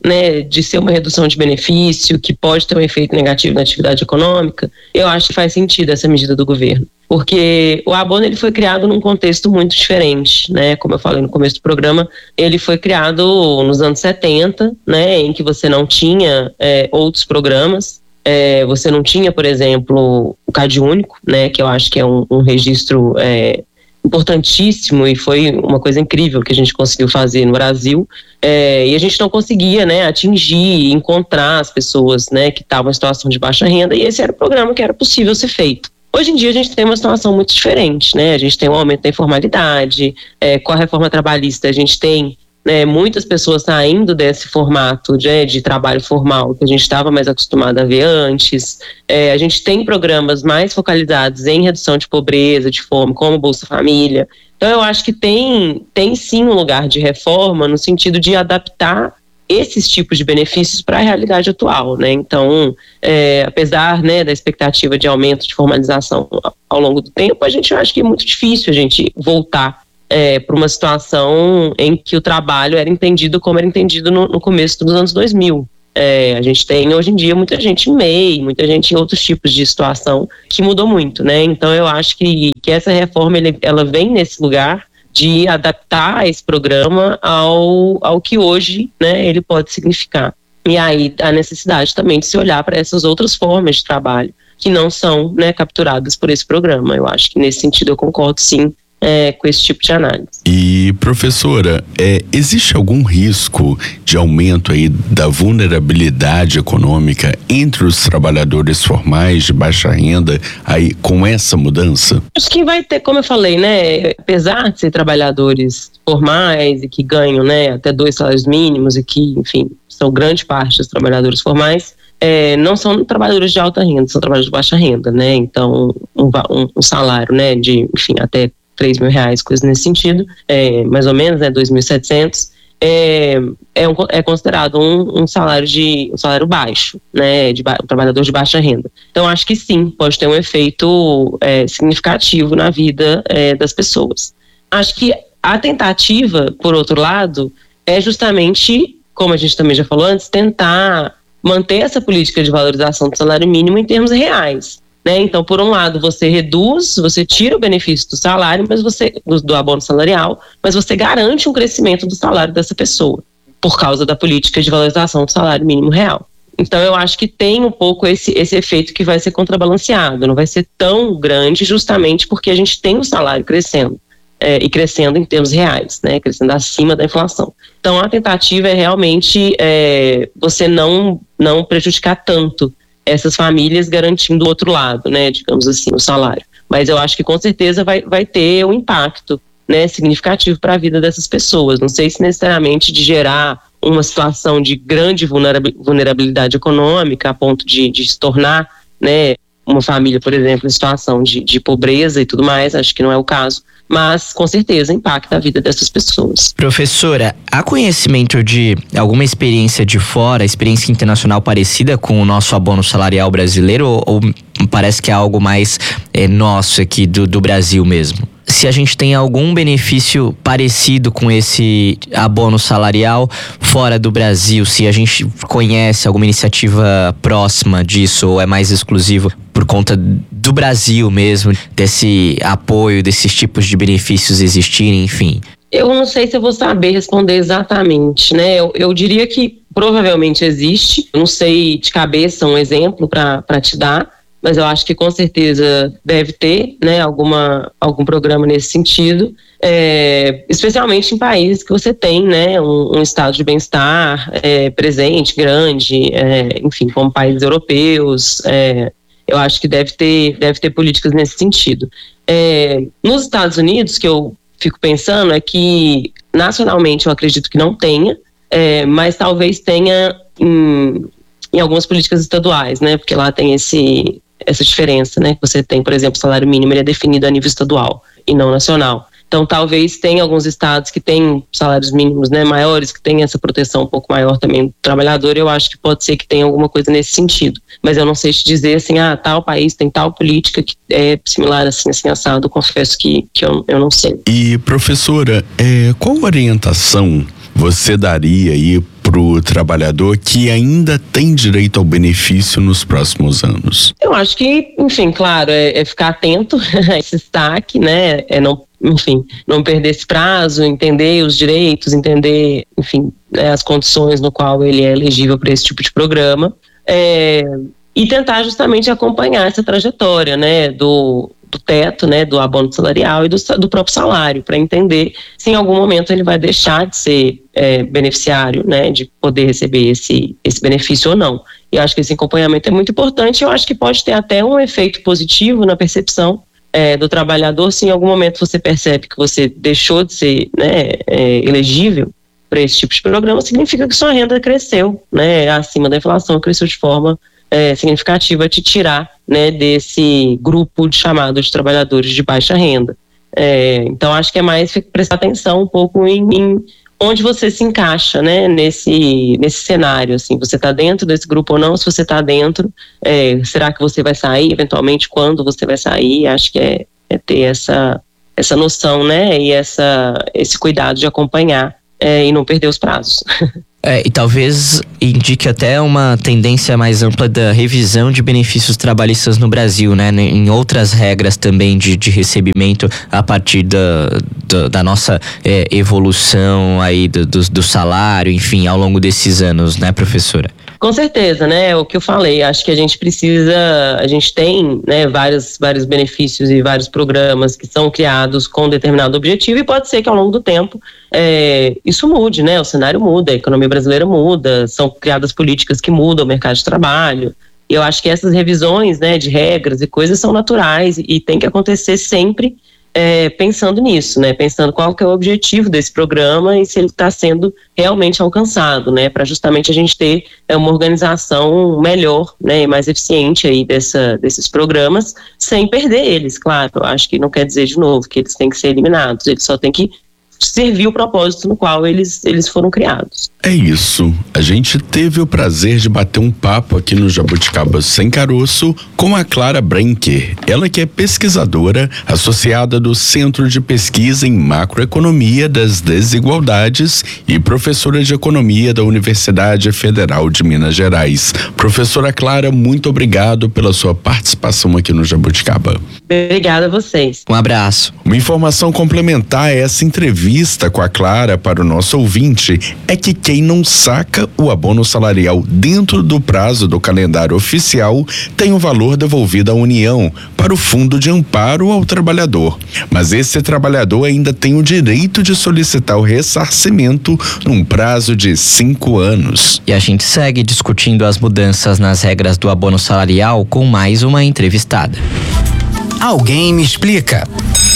né, de ser uma redução de benefício, que pode ter um efeito negativo na atividade econômica, eu acho que faz sentido essa medida do governo. Porque o abono ele foi criado num contexto muito diferente, né? Como eu falei no começo do programa, ele foi criado nos anos 70, né, em que você não tinha outros programas. Você não tinha, por exemplo, o CadÚnico, né, que eu acho que é um registro importantíssimo e foi uma coisa incrível que a gente conseguiu fazer no Brasil, e a gente não conseguia, né, atingir, encontrar as pessoas, né, que estavam em situação de baixa renda, e esse era o programa que era possível ser feito. Hoje em dia a gente tem uma situação muito diferente, né, a gente tem um aumento da informalidade, com a reforma trabalhista a gente tem, né, muitas pessoas saindo desse formato de trabalho formal que a gente estava mais acostumado a ver antes. A gente tem programas mais focalizados em redução de pobreza, de fome, como Bolsa Família. Então eu acho que tem sim um lugar de reforma no sentido de adaptar esses tipos de benefícios para a realidade atual, né? Então, apesar, né, da expectativa de aumento de formalização ao longo do tempo, a gente acha que é muito difícil a gente voltar para uma situação em que o trabalho era entendido como era entendido no começo dos anos 2000. A gente tem hoje em dia muita gente em MEI, muita gente em outros tipos de situação que mudou muito, né? Então eu acho que essa reforma ela vem nesse lugar de adaptar esse programa ao que hoje, né, ele pode significar. E aí a necessidade também de se olhar para essas outras formas de trabalho que não são, né, capturadas por esse programa. Eu acho que nesse sentido eu concordo sim com esse tipo de análise. E, professora, existe algum risco de aumento aí da vulnerabilidade econômica entre os trabalhadores formais de baixa renda aí com essa mudança? Acho que vai ter, como eu falei, né, apesar de ser trabalhadores formais e que ganham, né, até 2 salários mínimos e que, enfim, são grande parte dos trabalhadores formais, não são trabalhadores de alta renda, são trabalhadores de baixa renda, né, então um salário, né, de, enfim, até R$3.000, coisa nesse sentido, mais ou menos, né, 2.700, é considerado um salário baixo, né, um trabalhador de baixa renda. Então acho que sim, pode ter um efeito significativo na vida das pessoas. Acho que a tentativa, por outro lado, é justamente, como a gente também já falou antes, tentar manter essa política de valorização do salário mínimo em termos reais. Né? Então, por um lado, você reduz, você tira o benefício do salário, mas do abono salarial, mas você garante um crescimento do salário dessa pessoa, por causa da política de valorização do salário mínimo real. Então, eu acho que tem um pouco esse efeito que vai ser contrabalanceado, não vai ser tão grande, justamente porque a gente tem o salário crescendo, e crescendo em termos reais, né? Crescendo acima da inflação. Então, a tentativa é realmente você não prejudicar tanto essas famílias, garantindo o outro lado, né, digamos assim, o salário. Mas eu acho que com certeza vai ter um impacto, né, significativo para a vida dessas pessoas. Não sei se necessariamente de gerar uma situação de grande vulnerabilidade econômica a ponto de se tornar, né, uma família, por exemplo, em situação de pobreza e tudo mais, acho que não é o caso, mas com certeza impacta a vida dessas pessoas. Professora, há conhecimento de alguma experiência de fora, experiência internacional parecida com o nosso abono salarial brasileiro, ou parece que é algo mais nosso aqui do Brasil mesmo? Se a gente tem algum benefício parecido com esse abono salarial fora do Brasil, se a gente conhece alguma iniciativa próxima disso, ou é mais exclusivo por conta do Brasil mesmo, desse apoio, desses tipos de benefícios existirem, enfim. Eu não sei se eu vou saber responder exatamente, né? Eu diria que provavelmente existe, eu não sei de cabeça um exemplo para te dar, mas eu acho que com certeza deve ter, né, algum programa nesse sentido, especialmente em países que você tem, né, um estado de bem-estar presente, grande, enfim, como países europeus. Eu acho que deve ter políticas nesse sentido. Nos Estados Unidos, que eu fico pensando é que nacionalmente eu acredito que não tenha, mas talvez tenha em algumas políticas estaduais, né, porque lá tem essa diferença, né, que você tem, por exemplo, o salário mínimo ele é definido a nível estadual e não nacional. Então, talvez tenha alguns estados que têm salários mínimos, né, maiores, que têm essa proteção um pouco maior também do trabalhador. Eu acho que pode ser que tenha alguma coisa nesse sentido. Mas eu não sei te dizer assim, tal país tem tal política que é similar assim assado. Confesso que eu não sei. E, professora, qual orientação você daria aí para o trabalhador que ainda tem direito ao benefício nos próximos anos? Eu acho que, enfim, claro, é ficar atento a esse destaque, né? Não perder esse prazo, entender os direitos, entender, enfim, as condições no qual ele é elegível para esse tipo de programa, e tentar justamente acompanhar essa trajetória, né, do teto, né, do abono salarial e do próprio salário, para entender se em algum momento ele vai deixar de ser beneficiário, né, de poder receber esse benefício ou não. E eu acho que esse acompanhamento é muito importante. Eu acho que pode ter até um efeito positivo na percepção do trabalhador, se em algum momento você percebe que você deixou de ser, né, elegível para esse tipo de programa, significa que sua renda cresceu, né, acima da inflação, cresceu de forma significativa, te tirar, né, desse grupo chamado de trabalhadores de baixa renda. Então acho que é mais prestar atenção um pouco em onde você se encaixa, né, nesse cenário, assim, você está dentro desse grupo ou não. Se você está dentro, será que você vai sair, eventualmente, quando você vai sair? Acho que é ter essa noção, né, e esse cuidado de acompanhar e não perder os prazos. E talvez indique até uma tendência mais ampla da revisão de benefícios trabalhistas no Brasil, né? Em outras regras também de recebimento a partir da nossa evolução aí do salário, enfim, ao longo desses anos, né, professora? Com certeza, né? O que eu falei, acho que a gente tem, né, vários benefícios e vários programas que são criados com determinado objetivo, e pode ser que ao longo do tempo isso mude, né? O cenário muda, a economia brasileira muda, são criadas políticas que mudam o mercado de trabalho. E eu acho que essas revisões, né, de regras e coisas são naturais e tem que acontecer sempre pensando nisso, né? Pensando qual que é o objetivo desse programa e se ele está sendo realmente alcançado, né? Para justamente a gente ter uma organização melhor, né, e mais eficiente aí desses programas, sem perder eles, claro. Eu acho que não quer dizer, de novo, que eles têm que ser eliminados, eles só têm que servir o propósito no qual eles foram criados. É isso. A gente teve o prazer de bater um papo aqui no Jabuticaba Sem Caroço com a Clara Brenker. Ela que é pesquisadora associada do Centro de Pesquisa em Macroeconomia das Desigualdades e professora de Economia da Universidade Federal de Minas Gerais. Professora Clara, muito obrigado pela sua participação aqui no Jabuticaba. Obrigada a vocês. Um abraço. Uma informação complementar a essa entrevista com a Clara para o nosso ouvinte é que quem não saca o abono salarial dentro do prazo do calendário oficial tem o valor devolvido à União para o Fundo de Amparo ao Trabalhador. Mas esse trabalhador ainda tem o direito de solicitar o ressarcimento num prazo de 5 anos. E a gente segue discutindo as mudanças nas regras do abono salarial com mais uma entrevistada. Alguém me explica.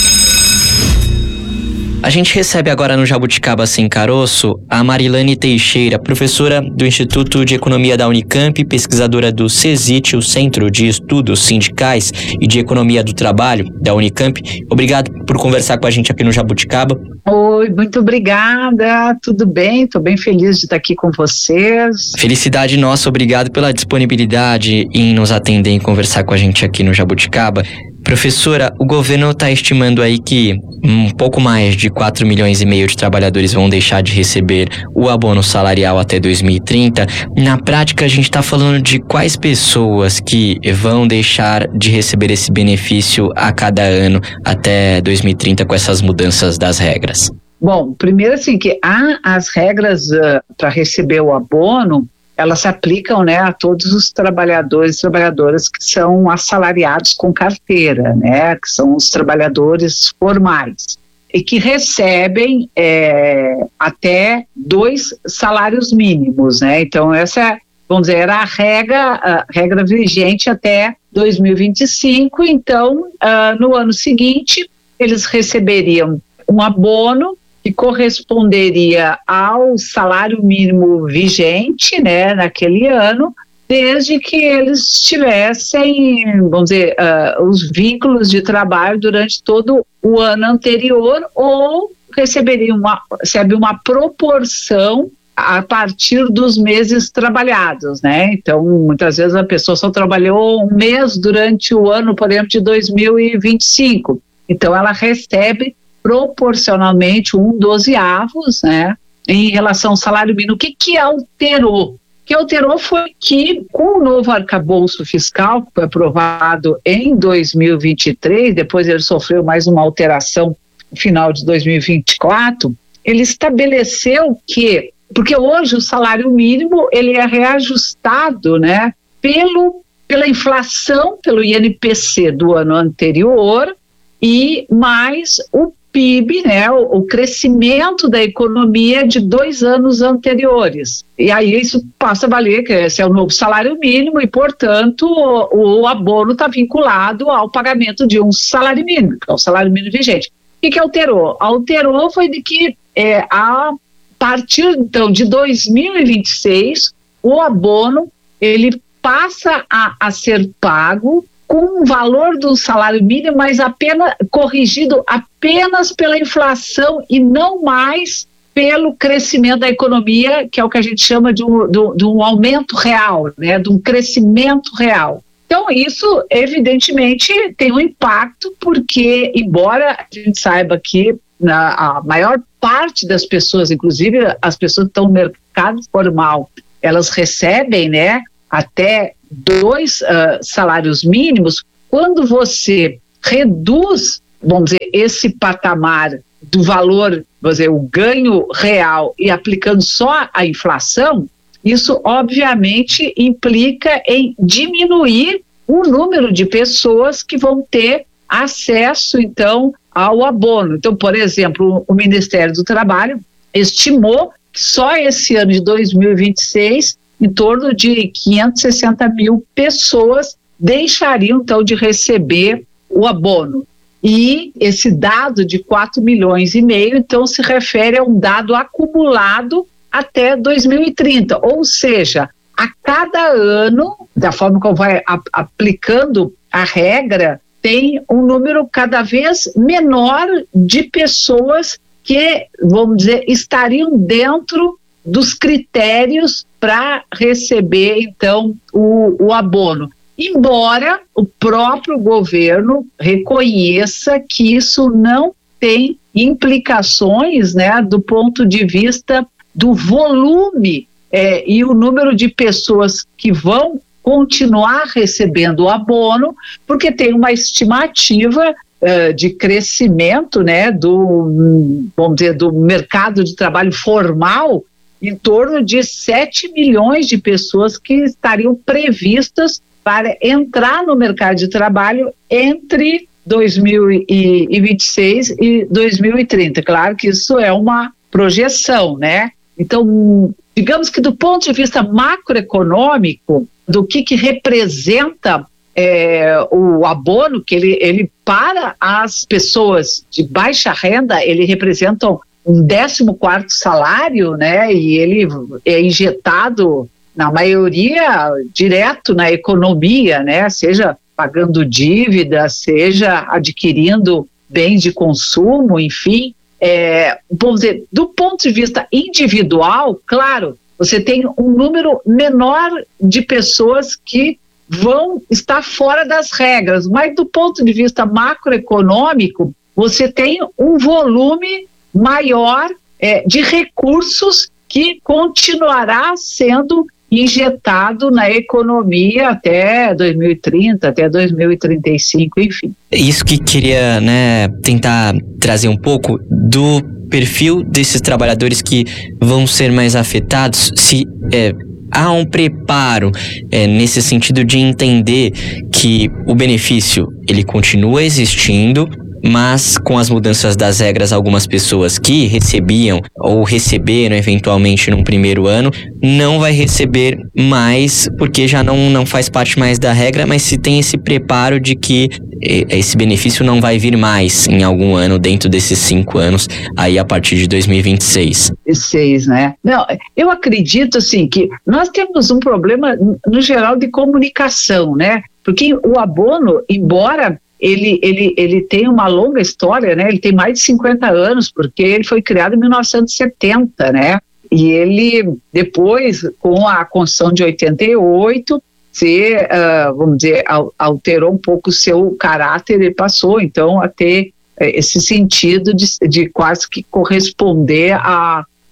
A gente recebe agora no Jabuticaba Sem Caroço a Marilane Teixeira, professora do Instituto de Economia da Unicamp, pesquisadora do CESIT, o Centro de Estudos Sindicais e de Economia do Trabalho da Unicamp. Obrigado por conversar com a gente aqui no Jabuticaba. Oi, muito obrigada, tudo bem? Estou bem feliz de estar aqui com vocês. Felicidade nossa, obrigado pela disponibilidade em nos atender e conversar com a gente aqui no Jabuticaba. Professora, o governo está estimando aí que um pouco mais de 4 milhões e meio de trabalhadores vão deixar de receber o abono salarial até 2030. Na prática, a gente está falando de quais pessoas que vão deixar de receber esse benefício a cada ano até 2030 com essas mudanças das regras? Bom, primeiro assim, que as regras para receber o abono, elas se aplicam, né, a todos os trabalhadores e trabalhadoras que são assalariados com carteira, né, que são os trabalhadores formais e que recebem até 2 salários mínimos, né. Então essa, vamos dizer, era a regra vigente até 2025. Então no ano seguinte eles receberiam um abono que corresponderia ao salário mínimo vigente, né, naquele ano, desde que eles tivessem, vamos dizer, os vínculos de trabalho durante todo o ano anterior, ou recebe uma proporção a partir dos meses trabalhados, né? Então, muitas vezes a pessoa só trabalhou um mês durante o ano, por exemplo, de 2025. Então, ela recebe proporcionalmente 1/12, né, em relação ao salário mínimo. O que alterou? O que alterou foi que, com o novo arcabouço fiscal, que foi aprovado em 2023, depois ele sofreu mais uma alteração no final de 2024, ele estabeleceu que, porque hoje o salário mínimo ele é reajustado, né, pela inflação, pelo INPC do ano anterior e mais o PIB, né, o crescimento da economia de 2 anos anteriores. E aí isso passa a valer que esse é o novo salário mínimo e, portanto, o abono está vinculado ao pagamento de um salário mínimo, que é o salário mínimo vigente. O que alterou? Alterou foi de que a partir então de 2026 o abono ele passa a ser pago com o valor do salário mínimo, mas corrigido apenas pela inflação e não mais pelo crescimento da economia, que é o que a gente chama de um aumento real, né, de um crescimento real. Então, isso, evidentemente, tem um impacto, porque, embora a gente saiba que a maior parte das pessoas, inclusive as pessoas que estão no mercado formal, elas recebem, né, até 2 salários mínimos. Quando você reduz, vamos dizer, esse patamar do valor, vamos dizer, o ganho real e aplicando só a inflação, isso obviamente implica em diminuir o número de pessoas que vão ter acesso, então, ao abono. Então, por exemplo, o Ministério do Trabalho estimou que só esse ano de 2026, em torno de 560 mil pessoas deixariam, então, de receber o abono. E esse dado de 4,5 milhões, então, se refere a um dado acumulado até 2030, ou seja, a cada ano, da forma como vai aplicando a regra, tem um número cada vez menor de pessoas que, vamos dizer, estariam dentro dos critérios para receber, então, o abono. Embora o próprio governo reconheça que isso não tem implicações, né, do ponto de vista do volume e o número de pessoas que vão continuar recebendo o abono, porque tem uma estimativa de crescimento, né, vamos dizer, do mercado de trabalho formal, em torno de 7 milhões de pessoas que estariam previstas para entrar no mercado de trabalho entre 2026 e 2030. Claro que isso é uma projeção, né? Então, digamos que do ponto de vista macroeconômico, do que representa o abono, que ele para as pessoas de baixa renda, ele representa um 14º salário, né? E ele é injetado, na maioria, direto na economia, né? Seja pagando dívida, seja adquirindo bens de consumo, enfim. Vamos dizer, do ponto de vista individual, claro, você tem um número menor de pessoas que vão estar fora das regras, mas do ponto de vista macroeconômico, você tem um volume maior de recursos que continuará sendo injetado na economia até 2030, até 2035, enfim. Isso que queria, né, tentar trazer um pouco do perfil desses trabalhadores que vão ser mais afetados, se há um preparo nesse sentido de entender que o benefício ele continua existindo, mas com as mudanças das regras, algumas pessoas que recebiam ou receberam eventualmente num primeiro ano, não vai receber mais, porque já não faz parte mais da regra, mas se tem esse preparo de que esse benefício não vai vir mais em algum ano dentro desses 5 anos, aí a partir de 2026. 6, né? Não, eu acredito assim que nós temos um problema no geral de comunicação, né? Porque o abono, embora ele tem uma longa história, né? Ele tem mais de 50 anos, porque ele foi criado em 1970, né? E ele, depois, com a Constituição de 88, vamos dizer, alterou um pouco o seu caráter e passou, então, a ter esse sentido de quase que corresponder a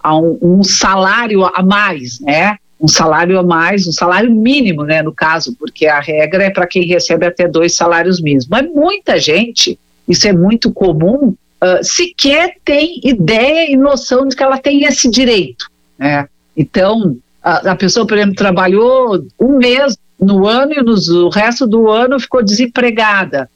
um salário a mais, né? Um salário a mais, um salário mínimo, né, no caso, porque a regra é para quem recebe até 2 salários mínimos. Mas muita gente, isso é muito comum, sequer tem ideia e noção de que ela tem esse direito, né? Então, a pessoa, por exemplo, trabalhou um mês no ano e o resto do ano ficou desempregada.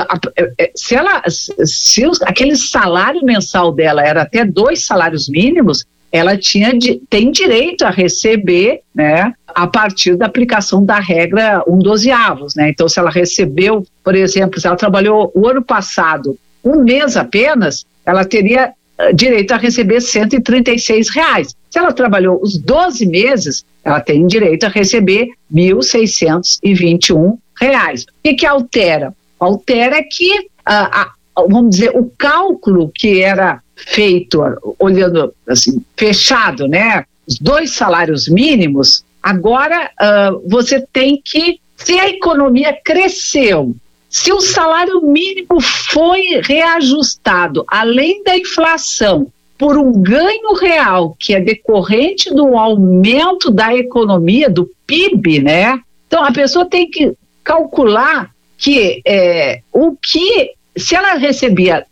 Se aquele salário mensal dela era até 2 salários mínimos, ela tem direito a receber, né, a partir da aplicação da regra 1/12, né? Então, se ela recebeu, por exemplo, se ela trabalhou o ano passado um mês apenas, ela teria direito a receber R$136. Se ela trabalhou os 12 meses, ela tem direito a receber R$1.621. O que altera? Altera que, vamos dizer, o cálculo que era feito, olhando assim, fechado, né? Os 2 salários mínimos, agora você tem que, se a economia cresceu, se o salário mínimo foi reajustado, além da inflação, por um ganho real que é decorrente do aumento da economia, do PIB, né? Então a pessoa tem que calcular que se ela recebia